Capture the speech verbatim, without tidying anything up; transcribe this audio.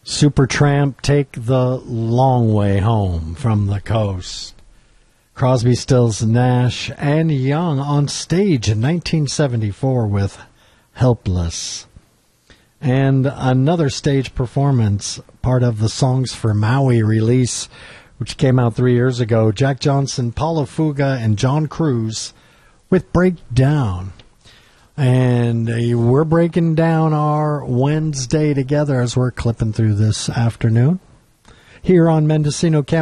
Supertramp, Take the Long Way Home from the Coast. Crosby, Stills, Nash, and Young on stage in nineteen seventy-four with Helpless. And another stage performance, part of the Songs for Maui release, which came out three years ago. Jack Johnson, Paulo Fuga, and John Cruz with Breakdown. And uh, we're breaking down our Wednesday together as we're clipping through this afternoon here on Mendocino County.